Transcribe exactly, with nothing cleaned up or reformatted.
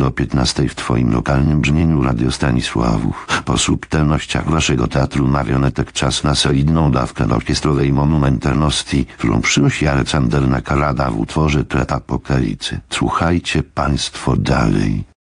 o piętnastej w twoim lokalnym brzmieniu Radio Stanisławów. Po subtelnościach waszego teatru marionetek czas na solidną dawkę orkiestrowej monumentalności, którą przynosi Aleksander Nakarada w utworze Tre Apokalicy. Słuchajcie państwo dalej.